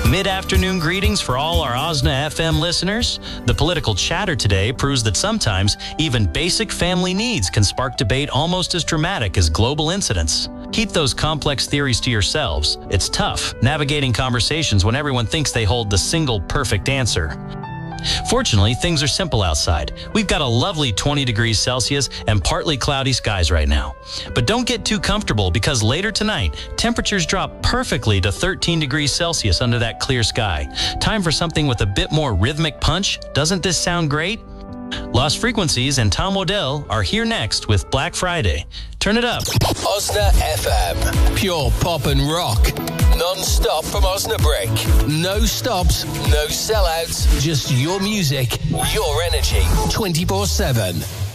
Mid-afternoon greetings for all our OSNA FM listeners. The political chatter today proves that sometimes even basic family needs can spark debate almost as dramatic as global incidents. Keep those complex theories to yourselves. It's tough navigating conversations when everyone thinks they hold the single perfect answer. Fortunately, things are simple outside. We've got a lovely 20 degrees Celsius and partly cloudy skies right now. But don't get too comfortable because later tonight, temperatures drop perfectly to 13 degrees Celsius under that clear sky. Time for something with a bit more rhythmic punch. Doesn't this sound great? Lost Frequencies and Tom Odell are here next with Black Friday. Turn it up. OSNA FM. Pure pop and rock. Non-stop from Osnabrück. No stops, no sellouts. Just your music, your energy. 24/7.